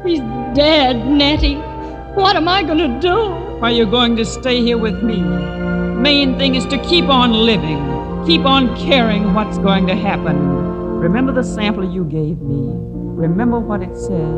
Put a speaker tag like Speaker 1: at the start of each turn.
Speaker 1: He's dead, Nettie. What am I going to do?
Speaker 2: Why, you're going to stay here with me. Main thing is to keep on living. Keep on caring what's going to happen. Remember the sample you gave me. Remember what it said.